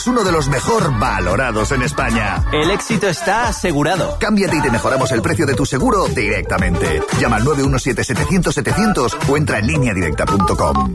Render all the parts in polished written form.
Es uno de los mejor valorados en España. El éxito está asegurado. Cámbiate y te mejoramos el precio de tu seguro directamente. Llama al 917-700-700 o entra en lineadirecta.com.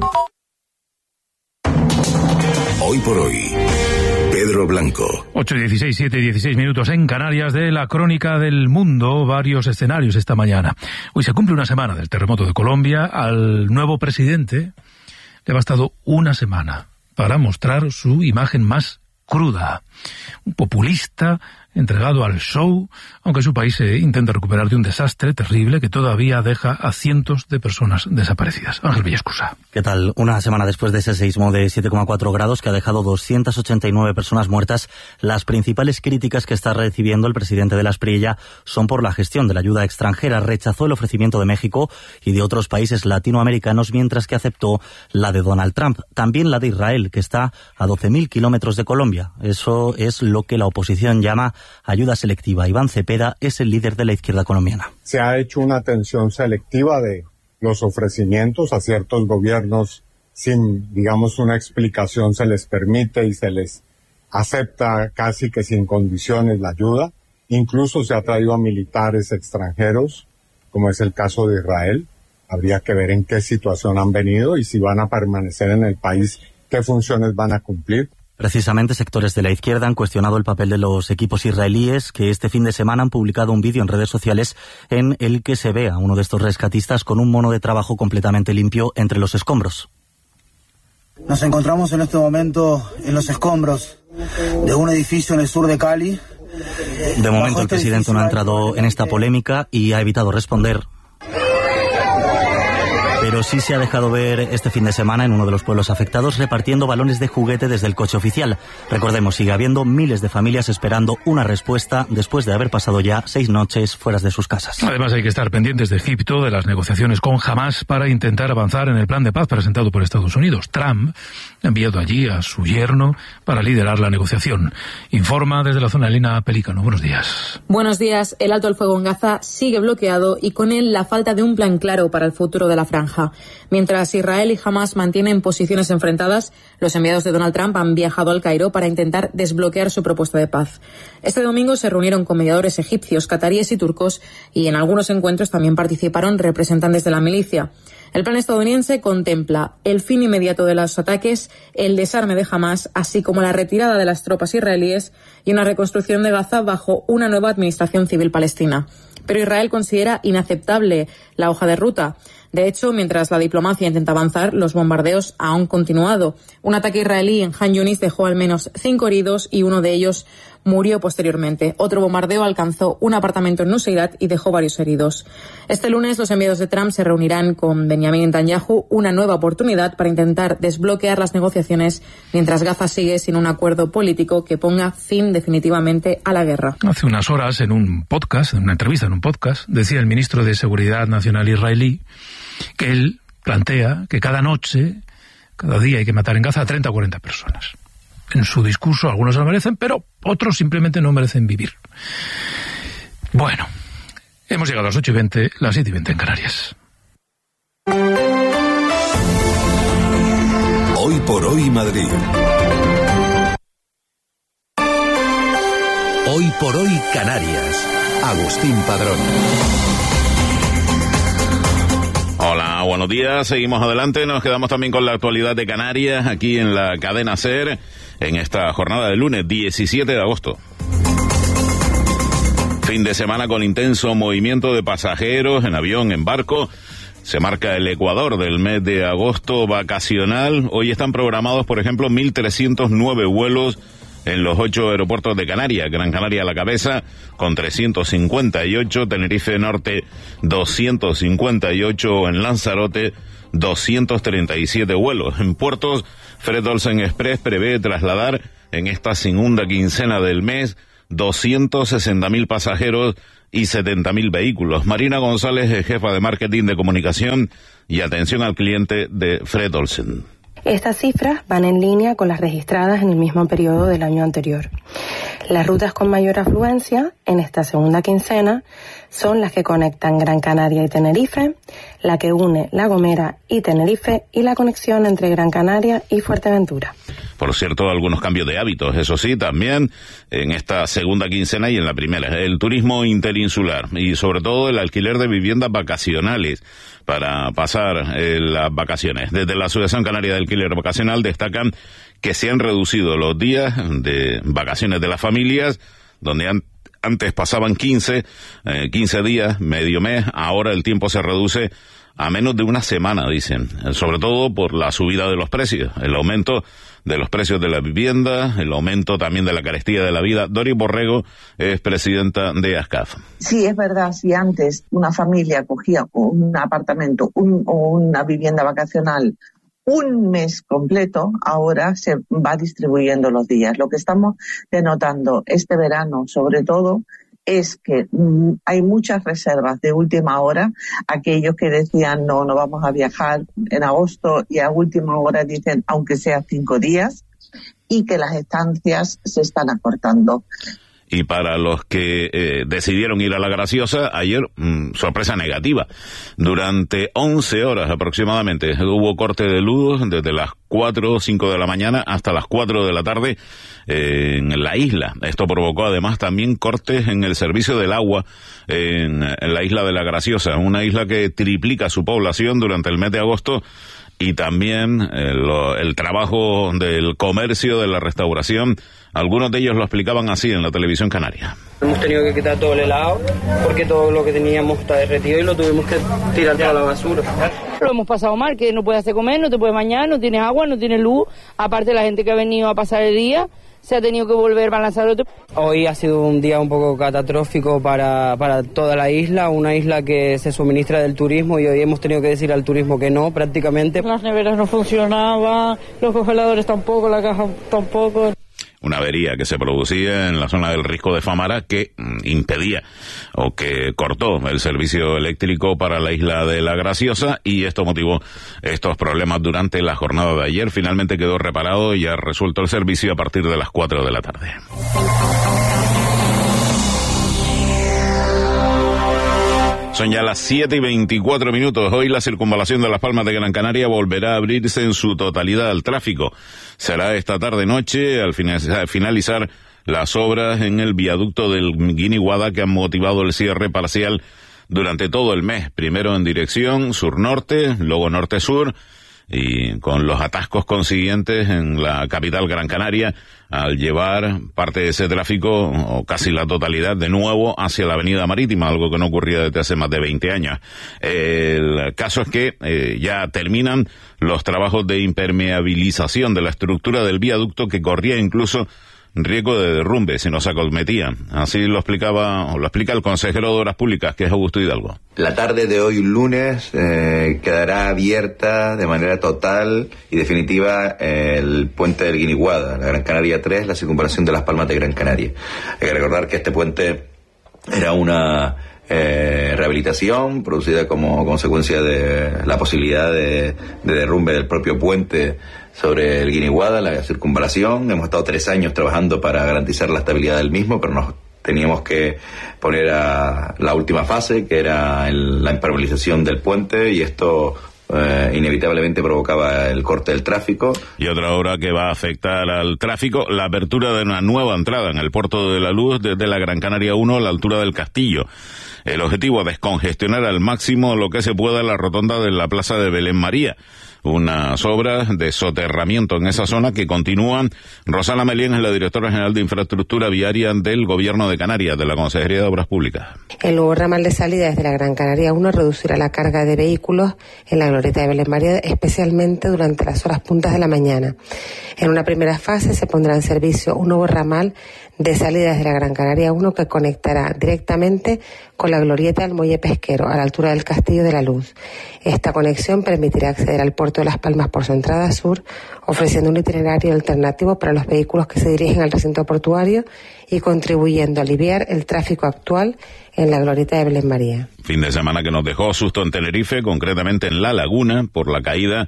Hoy por hoy, Pedro Blanco. 8:16, 7:16 minutos en Canarias de la crónica del mundo. Varios escenarios esta mañana. Hoy se cumple una semana del terremoto de Colombia. Al nuevo presidente le ha bastado una semana para mostrar su imagen más cruda. Un populista entregado al show, aunque su país se intenta recuperar de un desastre terrible que todavía deja a cientos de personas desaparecidas. Ángel Villascusa. ¿Qué tal? Una semana después de ese seísmo de 7,4 grados que ha dejado 289 personas muertas, las principales críticas que está recibiendo el presidente de la Espriella son por la gestión de la ayuda extranjera. Rechazó el ofrecimiento de México y de otros países latinoamericanos, mientras que aceptó la de Donald Trump. También la de Israel, que está a 12.000 kilómetros de Colombia. Eso es lo que la oposición llama ayuda selectiva. Iván Cepeda es el líder de la izquierda colombiana. Se ha hecho una atención selectiva de los ofrecimientos a ciertos gobiernos sin, digamos, una explicación, se les permite y se les acepta casi que sin condiciones la ayuda. Incluso se ha traído a militares extranjeros, como es el caso de Israel. Habría que ver en qué situación han venido y si van a permanecer en el país, qué funciones van a cumplir. Precisamente sectores de la izquierda han cuestionado el papel de los equipos israelíes, que este fin de semana han publicado un vídeo en redes sociales en el que se ve a uno de estos rescatistas con un mono de trabajo completamente limpio entre los escombros. Nos encontramos en este momento en los escombros de un edificio en el sur de Cali. De momento el presidente no ha entrado en esta polémica y ha evitado responder. Pero sí se ha dejado ver este fin de semana en uno de los pueblos afectados repartiendo balones de juguete desde el coche oficial. Recordemos, sigue habiendo miles de familias esperando una respuesta después de haber pasado ya 6 noches fuera de sus casas. Además hay que estar pendientes de Egipto, de las negociaciones con Hamás para intentar avanzar en el plan de paz presentado por Estados Unidos. Trump ha enviado allí a su yerno para liderar la negociación. Informa desde la zona Elena Pelícano. Buenos días. Buenos días. El alto el fuego en Gaza sigue bloqueado y con él la falta de un plan claro para el futuro de la franja. Mientras Israel y Hamás mantienen posiciones enfrentadas, los enviados de Donald Trump han viajado al Cairo para intentar desbloquear su propuesta de paz. Este domingo se reunieron con mediadores egipcios, cataríes y turcos, y en algunos encuentros también participaron representantes de la milicia. El plan estadounidense contempla el fin inmediato de los ataques, el desarme de Hamás, así como la retirada de las tropas israelíes y una reconstrucción de Gaza bajo una nueva administración civil palestina. Pero Israel considera inaceptable la hoja de ruta. De hecho, mientras la diplomacia intenta avanzar, los bombardeos han continuado. Un ataque israelí en Han Yunis dejó al menos 5 heridos y uno de ellos murió posteriormente. Otro bombardeo alcanzó un apartamento en Nuseirat y dejó varios heridos. Este lunes los enviados de Trump se reunirán con Benjamin Netanyahu, una nueva oportunidad para intentar desbloquear las negociaciones mientras Gaza sigue sin un acuerdo político que ponga fin definitivamente a la guerra. Hace unas horas en una entrevista en un podcast, decía el ministro de Seguridad Nacional israelí que él plantea que cada noche, cada día hay que matar en Gaza a 30 o 40 personas. En su discurso algunos lo merecen, pero otros simplemente no merecen vivir. Bueno, hemos llegado a las 8:20, las 7:20 en Canarias. Hoy por hoy Madrid. Hoy por hoy Canarias. Agustín Padrón. Hola, buenos días, seguimos adelante, nos quedamos también con la actualidad de Canarias aquí en la cadena SER en esta jornada de lunes 17 de agosto. Fin de semana con intenso movimiento de pasajeros en avión, en barco. Se marca el Ecuador del mes de agosto vacacional. Hoy están programados, por ejemplo, 1.309 vuelos en los 8 aeropuertos de Canarias. Gran Canaria a la cabeza con 358, Tenerife Norte 258, en Lanzarote 237 vuelos. En puertos, Fred Olsen Express prevé trasladar en esta segunda quincena del mes 260.000 pasajeros y 70.000 vehículos. Marina González es jefa de marketing de comunicación y atención al cliente de Fred Olsen. Estas cifras van en línea con las registradas en el mismo periodo del año anterior. Las rutas con mayor afluencia en esta segunda quincena son las que conectan Gran Canaria y Tenerife, la que une La Gomera y Tenerife y la conexión entre Gran Canaria y Fuerteventura. Por cierto, algunos cambios de hábitos, eso sí, también en esta segunda quincena y en la primera. El turismo interinsular y sobre todo el alquiler de viviendas vacacionales para pasar las vacaciones. Desde la Asociación Canaria de Alquiler Vacacional destacan que se han reducido los días de vacaciones de las familias, donde antes pasaban 15 días, medio mes, ahora el tiempo se reduce a menos de una semana, dicen, sobre todo por la subida de los precios, el aumento de los precios de la vivienda, el aumento también de la carestía de la vida. Doris Borrego es presidenta de ASCAF. Sí, es verdad, si antes una familia cogía un apartamento o una vivienda vacacional un mes completo, ahora se va distribuyendo los días. Lo que estamos denotando este verano, sobre todo, es que hay muchas reservas de última hora. Aquellos que decían no vamos a viajar en agosto y a última hora dicen aunque sea 5 días, y que las estancias se están acortando. Y para los que decidieron ir a La Graciosa, ayer, sorpresa negativa. Durante 11 horas aproximadamente hubo corte de luz desde las 4 o 5 de la mañana hasta las 4 de la tarde en la isla. Esto provocó además también cortes en el servicio del agua en la isla de La Graciosa, una isla que triplica su población durante el mes de agosto. Y también el trabajo del comercio, de la restauración. Algunos de ellos lo explicaban así en la televisión canaria. Hemos tenido que quitar todo el helado porque todo lo que teníamos está derretido y lo tuvimos que tirar toda la basura. Lo hemos pasado mal, que no puedes hacer comer, no te puedes bañar, no tienes agua, no tienes luz. Aparte la gente que ha venido a pasar el día se ha tenido que volver a lanzar otro. Hoy ha sido un día un poco catastrófico para toda la isla, una isla que se suministra del turismo, y hoy hemos tenido que decir al turismo que no, prácticamente. Las neveras no funcionaban, los congeladores tampoco, la caja tampoco. Una avería que se producía en la zona del Risco de Famara que impedía o que cortó el servicio eléctrico para la isla de La Graciosa, y esto motivó estos problemas durante la jornada de ayer. Finalmente quedó reparado y ya resuelto el servicio a partir de las 4 de la tarde. Son ya las 7:24. Hoy la circunvalación de Las Palmas de Gran Canaria volverá a abrirse en su totalidad al tráfico. Será esta tarde-noche al finalizar las obras en el viaducto del Guiniguada, que han motivado el cierre parcial durante todo el mes. Primero en dirección sur-norte, luego norte-sur, y con los atascos consiguientes en la capital Gran Canaria, al llevar parte de ese tráfico, o casi la totalidad, de nuevo hacia la avenida marítima, algo que no ocurría desde hace más de 20 años. El caso es que ya terminan los trabajos de impermeabilización de la estructura del viaducto, que corría incluso riesgo de derrumbe si no se acometían. Así lo explica el consejero de Obras Públicas, que es Augusto Hidalgo. La tarde de hoy, lunes, quedará abierta de manera total y definitiva el puente del Guiniguada, la Gran Canaria 3, la circunvalación de Las Palmas de Gran Canaria. Hay que recordar que este puente era una rehabilitación producida como consecuencia de la posibilidad de derrumbe del propio puente sobre el Guiniguada, la circunvalación. Hemos estado 3 años trabajando para garantizar la estabilidad del mismo, pero nos teníamos que poner a la última fase, que era la impermeabilización del puente, y esto inevitablemente provocaba el corte del tráfico. Y otra obra que va a afectar al tráfico, la apertura de una nueva entrada en el Puerto de la Luz desde la Gran Canaria 1 a la altura del Castillo. El objetivo es descongestionar al máximo lo que se pueda la rotonda de la Plaza de Belén María. Unas obras de soterramiento en esa zona que continúan. Rosana Melién es la directora general de Infraestructura Viaria del Gobierno de Canarias, de la Consejería de Obras Públicas. El nuevo ramal de salida desde la Gran Canaria 1 reducirá la carga de vehículos en la glorieta de Belén María, especialmente durante las horas puntas de la mañana. En una primera fase se pondrá en servicio un nuevo ramal de salida desde la Gran Canaria 1 que conectará directamente con la glorieta del Muelle Pesquero a la altura del Castillo de la Luz. Esta conexión permitirá acceder al puerto de Las Palmas por su entrada sur, ofreciendo un itinerario alternativo para los vehículos que se dirigen al recinto portuario y contribuyendo a aliviar el tráfico actual en la glorieta de Belén María. Fin de semana que nos dejó susto en Tenerife, concretamente en La Laguna, por la caída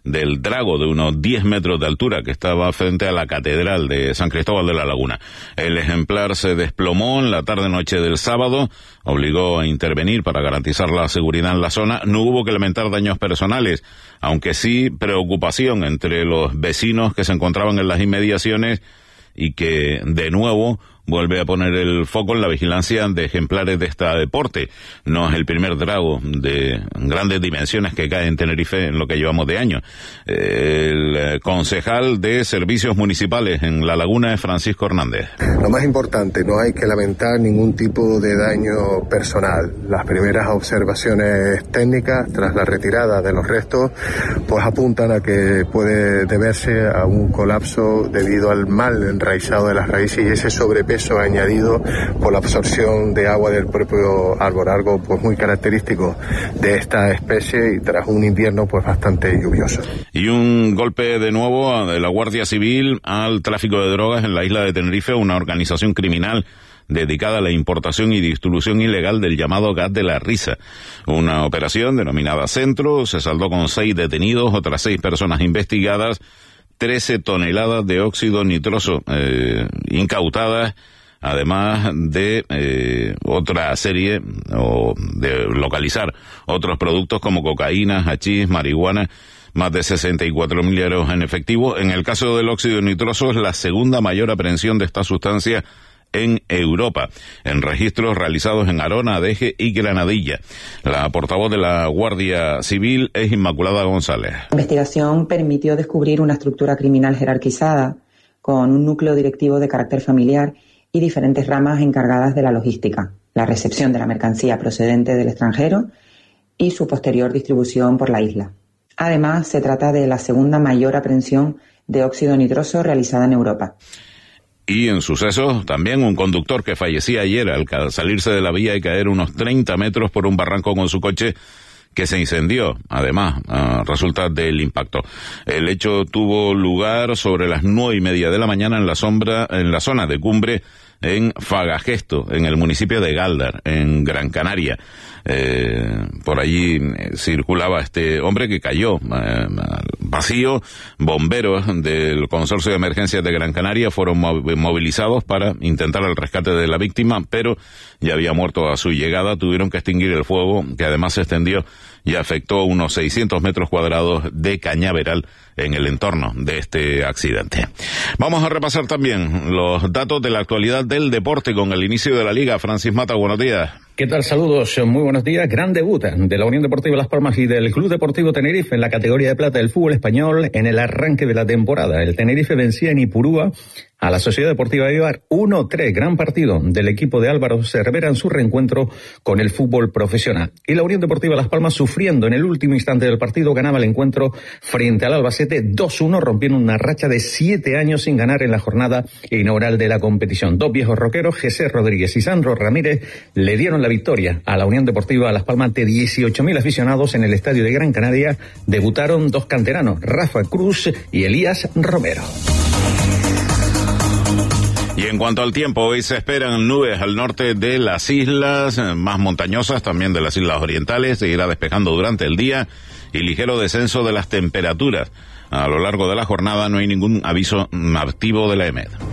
del drago de unos 10 metros de altura que estaba frente a la Catedral de San Cristóbal de la Laguna. El ejemplar se desplomó en la tarde-noche del sábado, obligó a intervenir para garantizar la seguridad en la zona. No hubo que lamentar daños personales, aunque sí preocupación entre los vecinos que se encontraban en las inmediaciones y que, de nuevo, vuelve a poner el foco en la vigilancia de ejemplares de esta deporte. No es el primer drago de grandes dimensiones que cae en Tenerife en lo que llevamos de año. El concejal de Servicios Municipales en La Laguna es Francisco Hernández. Lo más importante, no hay que lamentar ningún tipo de daño personal. Las primeras observaciones técnicas tras la retirada de los restos pues apuntan a que puede deberse a un colapso debido al mal enraizado de las raíces y ese sobrepeso añadido por la absorción de agua del propio árbol, algo pues muy característico de esta especie y tras un invierno pues bastante lluvioso. Y un golpe de nuevo de la Guardia Civil al tráfico de drogas en la isla de Tenerife, una organización criminal dedicada a la importación y distribución ilegal del llamado gas de la risa. Una operación denominada Centro se saldó con 6 detenidos, otras 6 personas investigadas, 13 toneladas de óxido nitroso incautadas, además de otra serie o de localizar otros productos como cocaína, hachís, marihuana, más de 64.000 euros en efectivo. En el caso del óxido nitroso es la segunda mayor aprehensión de esta sustancia en Europa, en registros realizados en Arona, Adeje y Granadilla. La portavoz de la Guardia Civil es Inmaculada González. La investigación permitió descubrir una estructura criminal jerarquizada con un núcleo directivo de carácter familiar y diferentes ramas encargadas de la logística, la recepción de la mercancía procedente del extranjero y su posterior distribución por la isla. Además, se trata de la segunda mayor aprehensión de óxido nitroso realizada en Europa. Y en sucesos, también un conductor que fallecía ayer al salirse de la vía y caer unos 30 metros por un barranco con su coche que se incendió, además, resulta del impacto. El hecho tuvo lugar sobre las 9:30 de la mañana en la zona de Cumbre, en Fagagesto, en el municipio de Gáldar, en Gran Canaria. Por allí circulaba este hombre que cayó vacío. Bomberos del Consorcio de Emergencias de Gran Canaria fueron movilizados para intentar el rescate de la víctima, pero ya había muerto a su llegada. Tuvieron que extinguir el fuego, que además se extendió y afectó unos 600 metros cuadrados de cañaveral en el entorno de este accidente. Vamos a repasar también los datos de la actualidad del deporte con el inicio de la Liga. Francis Mata, buenos días. ¿Qué tal? Saludos, muy buenos días. Gran debut de la Unión Deportiva Las Palmas y del Club Deportivo Tenerife en la categoría de plata del fútbol español en el arranque de la temporada. El Tenerife vencía en Ipurúa a la Sociedad Deportiva Eibar 1-3, gran partido del equipo de Álvaro Cervera en su reencuentro con el fútbol profesional. Y la Unión Deportiva Las Palmas, sufriendo en el último instante del partido, ganaba el encuentro frente al Albacete 2-1, rompiendo una racha de 7 años sin ganar en la jornada inaugural de la competición. 2 viejos roqueros, José Rodríguez y Sandro Ramírez, le dieron la victoria a la Unión Deportiva Las Palmas ante 18.000 aficionados en el estadio de Gran Canaria. Debutaron 2 canteranos, Rafa Cruz y Elías Romero. Y en cuanto al tiempo, hoy se esperan nubes al norte de las islas más montañosas, también de las islas orientales. Se irá despejando durante el día y ligero descenso de las temperaturas. A lo largo de la jornada no hay ningún aviso activo de la EMED.